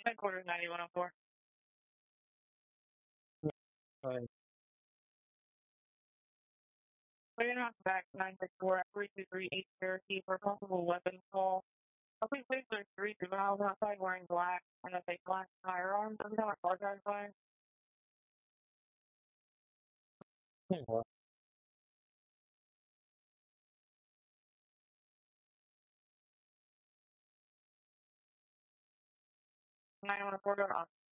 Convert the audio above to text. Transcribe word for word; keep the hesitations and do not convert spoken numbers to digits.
Headquarters ninety-one oh four. Right. Clear out back nine six four three two three eight Cherokee for possible weapons call. A police officer three two miles outside wearing black and a fake black firearm. Doesn't have a car drive by. nine one four, go on.